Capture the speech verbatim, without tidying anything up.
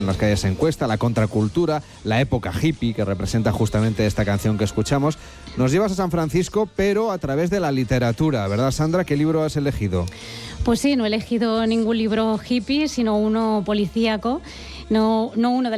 En las calles en cuesta, la contracultura, la época hippie que representa justamente esta canción que escuchamos. Nos llevas a San Francisco, pero a través de la literatura, ¿verdad, Sandra? ¿Qué libro has elegido? Pues sí, no he elegido ningún libro hippie, sino uno policíaco, no, no uno de